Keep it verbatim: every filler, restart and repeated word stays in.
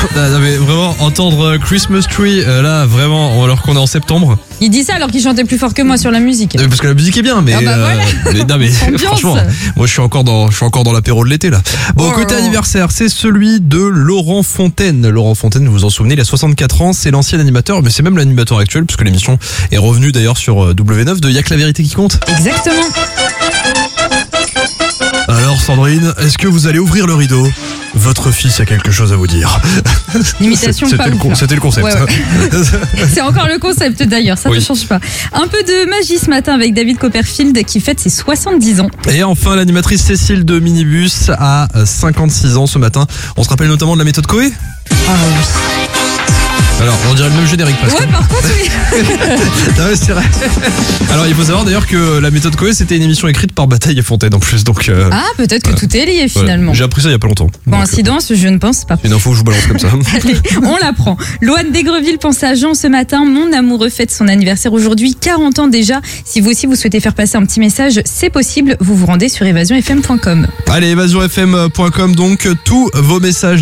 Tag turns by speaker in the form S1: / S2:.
S1: non, mais vraiment, entendre Christmas Tree, euh, là, vraiment, alors qu'on est en septembre.
S2: Il dit ça alors qu'il chantait plus fort que moi sur la musique.
S1: Euh, parce que la musique est bien, mais,
S2: Ah bah voilà.
S1: euh, mais, non, mais franchement, moi je suis encore dans, je suis encore dans l'apéro de l'été là. Bon,
S2: Oh.
S1: côté anniversaire, c'est celui de Laurent Fontaine. Laurent Fontaine, vous vous en souvenez, il a soixante-quatre ans, c'est l'ancien animateur, mais c'est même l'animateur actuel, puisque l'émission est revenue d'ailleurs sur W neuf de Y'a que la vérité qui compte.
S2: Exactement.
S1: Alors Sandrine, est-ce que vous allez ouvrir le rideau ? Votre fils a quelque chose à vous dire.
S2: L'imitation
S1: C'était
S2: pas
S1: le,
S2: ouf,
S1: con-
S2: là.
S1: c'était le concept.
S2: Ouais, ouais. C'est encore le concept d'ailleurs, ça
S1: Oui.
S2: ne change pas. Un peu de magie ce matin avec David Copperfield qui fête ses soixante-dix ans.
S1: Et enfin, l'animatrice Cécile de Minibus a cinquante-six ans ce matin. On se rappelle notamment de la méthode Coé ?
S2: Ah oui.
S1: Alors, on dirait le même générique presque.
S2: Ouais, par contre, oui.
S1: Non, mais c'est vrai. Alors, il faut savoir d'ailleurs que la méthode Coé, c'était une émission écrite par Bataille et Fontaine en plus. Donc, euh,
S2: Ah, peut-être que
S1: voilà.
S2: tout est lié
S1: voilà.
S2: finalement.
S1: J'ai appris ça il y a pas longtemps. Donc,
S2: Coïncidence, je ne pense pas.
S1: euh, une info que je vous balance comme ça.
S2: Allez, on l'apprend. Loane d'Aigreville pense à Jean ce matin. Mon amoureux fête son anniversaire aujourd'hui, quarante ans déjà. Si vous aussi vous souhaitez faire passer un petit message, c'est possible. Vous vous rendez sur évasion f m point com.
S1: Allez, évasion f m point com, donc tous vos messages.